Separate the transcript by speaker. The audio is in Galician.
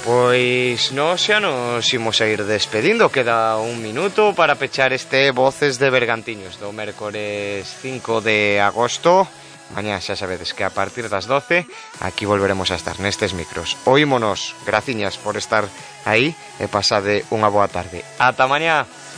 Speaker 1: Pois nós xa nos imos a ir despedindo. Queda un minuto para pechar este Voces de Bergantiños do mércores 5 de agosto. Mañá xa sabedes que a partir das 12 aquí volveremos a estar nestes micros. Oímonos, graciñas por estar aí e pasade unha boa tarde. Ata mañá.